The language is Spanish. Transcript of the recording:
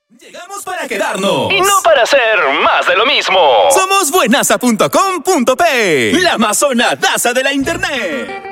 Llegamos para quedarnos. Y no para hacer más de lo mismo. Somos buenaza.com.p, la mazonadaza de la internet.